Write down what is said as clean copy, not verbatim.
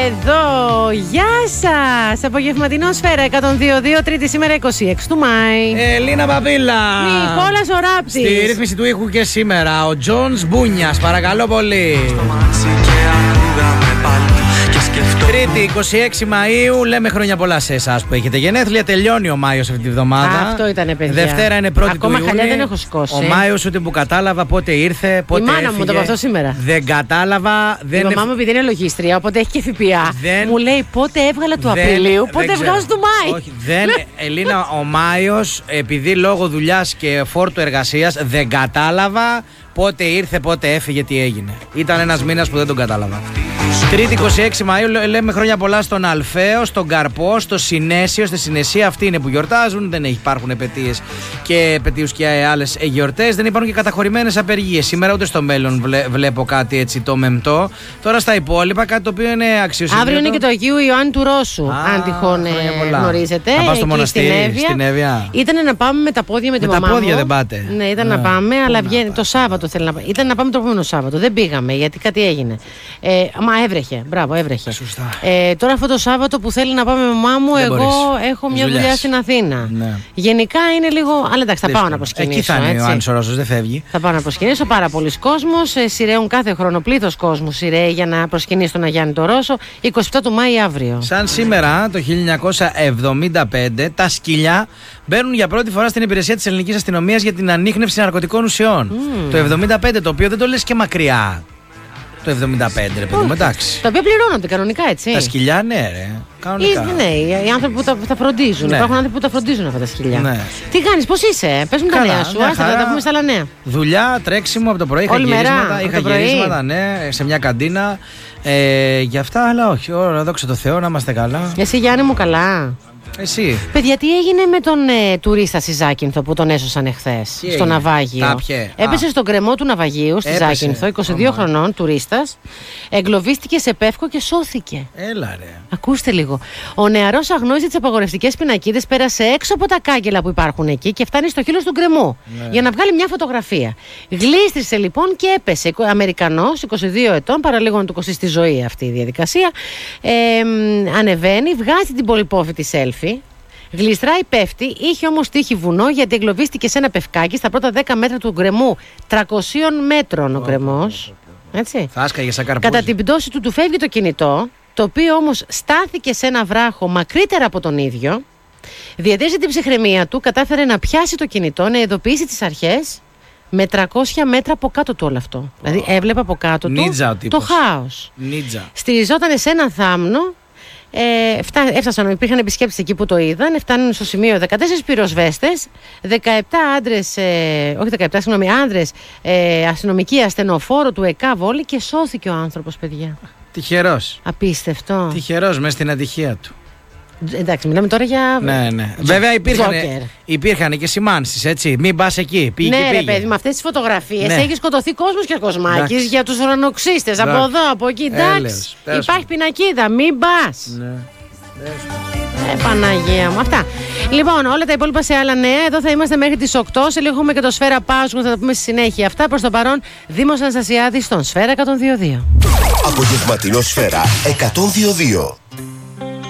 εδώ. Γεια σας. Απογευματινό Σφαίρα 102-2, Τρίτη σήμερα 26 του Μάη. Ελίνα Παπίλα. Νικόλας ο Ράπτης. Στη ρύθμιση του ήχου και σήμερα ο Τζονς Μπούνιας. Παρακαλώ πολύ. Τρίτη 26 Μαΐου, λέμε χρόνια πολλά σε εσάς που έχετε γενέθλια. Τελειώνει ο Μάιος αυτή τη βδομάδα. Αυτό ήτανε, παιδιά. Δευτέρα είναι 1η του Ιούνιου. Ακόμα χαλιά δεν έχω σηκώσει. Ο Μάιος ούτε που κατάλαβα πότε ήρθε, πότε έφυγε. Η μάνα μου το είπε αυτό σήμερα. Δεν κατάλαβα. Η μαμά μου επειδή είναι λογίστρια, οπότε έχει και ΦΠΑ. Μου λέει πότε έβγαλα του Απριλίου, πότε βγάζω του Μάη. Όχι, Ελίνα, ο Μάιος, επειδή λόγω δουλειάς και φόρτου εργασίας, δεν κατάλαβα πότε ήρθε, πότε έφυγε, τι έγινε. Ήταν ένας μήνας που δεν τον κατάλαβα. Τρίτη 26 Μαΐου λέμε χρόνια πολλά στον Αλφαίο, στον Καρπό, στο Συνέσιο. Στη Συνεσία αυτοί είναι που γιορτάζουν. Δεν υπάρχουν επετείες και επετείους και άλλες γιορτές. Δεν υπάρχουν και καταχωρημένες απεργίες. Σήμερα ούτε στο μέλλον βλέπω κάτι έτσι το μεμτό. Τώρα στα υπόλοιπα κάτι το οποίο είναι αξιοσημείωτο. Αύριο είναι και το Αγίου Ιωάννη του Ρώσου. Αν τυχόν γνωρίζετε. Θα πάω στο μοναστήρι στην Εύβοια. Ήταν να πάμε με τα πόδια με τη μαμά μου. Με τα πόδια δεν πάτε. Ναι, ήταν να πάμε, αλλά βγαίνει το Σάββατο. Ήταν να πάμε το επόμενο Σάββατο. Δεν πήγαμε γιατί κάτι έγινε. Μα έβρεχε. Μπράβο, έβρεχε. Τώρα αυτό το Σάββατο που θέλει να πάμε με μαμά μου, εγώ έχω μια δουλειά στην Αθήνα. Ναι. Γενικά είναι λίγο. Αλλά εντάξει, θα πάω να προσκυνήσω. Εκεί θα είναι ο Άννης ο Ρώσος, δεν φεύγει. Θα πάω να προσκυνήσω. Πάρα πολλοί κόσμος. Σειραίουν κάθε χρόνο, πλήθος κόσμου σειραίει για να προσκυνήσει τον Αγιάννη το Ρώσο. 27 του Μάη αύριο. Σαν σήμερα το 1975, τα σκυλιά μπαίνουν για πρώτη φορά στην υπηρεσία της ελληνικής αστυνομίας για την ανίχνευση ναρκωτικών ουσιών. Το 1975, το οποίο δεν το λες και μακριά. Το 75, ρε παιδί μου, εντάξει. Τα οποία πληρώνονται κανονικά, έτσι. Τα σκυλιά, ναι, ρε. Κανονικά. Ναι, οι άνθρωποι που τα φροντίζουν. Ναι. Υπάρχουν άνθρωποι που τα φροντίζουν αυτά τα σκυλιά. Ναι. Τι κάνεις, πώς είσαι, πες μου τα νέα σου, άστα, θα τα πούμε στα άλλα νέα. Δουλειά, τρέξιμο από το πρωί, είχα γυρίσματα, ναι, σε μια καντίνα. Για αυτά, αλλά όχι. Δόξα τω Θεώ, να είμαστε καλά. Εσύ, Γιάννη μου, καλά. Εσύ. Παιδιά, τι έγινε με τον τουρίστα στη Ζάκυνθο που τον έσωσαν εχθές στο ναυάγιο? Έπεσε στον κρεμό του ναυαγίου στη Ζάκυνθο, 22 χρονών, τουρίστας. Εγκλωβίστηκε σε πεύκο και σώθηκε. Έλα ρε. Ακούστε λίγο. Ο νεαρός αγνόησε τις απαγορευτικές πινακίδες, πέρασε έξω από τα κάγκελα που υπάρχουν εκεί και φτάνει στο χείλος του γκρεμού για να βγάλει μια φωτογραφία. Γλίστρισε λοιπόν και έπεσε. Αμερικανός, 22 ετών, παραλίγο να του κοστίσει τη ζωή αυτή η διαδικασία. Ανεβαίνει, βγάζει την πολυπόφητη selfie. Γλιστράει, πέφτει, είχε όμως τύχει βουνό γιατί εγκλωβίστηκε σε ένα πευκάκι στα πρώτα 10 μέτρα του γκρεμού. 300 μέτρων ο γκρεμός. Έτσι. Θα άσκαγε σαν καρπούζι. Κατά την πτώση του φεύγει το κινητό, το οποίο όμως στάθηκε σε ένα βράχο μακρύτερα από τον ίδιο. Διατήρησε την ψυχραιμία του, κατάφερε να πιάσει το κινητό, να ειδοποιήσει τις αρχές με 300 μέτρα από κάτω του όλο αυτό. Δηλαδή έβλεπε από κάτω του το χάος. Στηριζόταν σε ένα θάμνο. Έφτασαν, υπήρχαν επισκέπτες εκεί που το είδαν. Φτάνουν στο σημείο 14 πυροσβέστες, 17 άντρες, άνδρες, αστυνομικοί, ασθενοφόρο του ΕΚΑ Βόλη και σώθηκε ο άνθρωπος, παιδιά. Τυχερός. Απίστευτο. Τυχερός μέσα στην ατυχία του. Εντάξει, μιλάμε τώρα για. Ναι. Βέβαια υπήρχαν και σημάνσεις, έτσι. Μην πας εκεί. Πήγε. Ναι, ρε παιδί, με αυτές τις φωτογραφίες έχει σκοτωθεί κόσμος και κοσμάκης για τους ουρανοξύστες. Από εδώ, από εκεί. Εντάξει. Υπάρχει πινακίδα. Μην πας. Ναι. Παναγία μου. Αυτά. Λοιπόν, όλα τα υπόλοιπα σε άλλα νέα. Εδώ θα είμαστε μέχρι τις 8. Σε λίγο έχουμε και το Σφαίρα Πάσχου. Θα τα πούμε στη συνέχεια. Αυτά προς το παρόν. Δήμος Αναστασιάδης στον Σφαίρα 102.2. Απογευματινό Σφαίρα 102.2.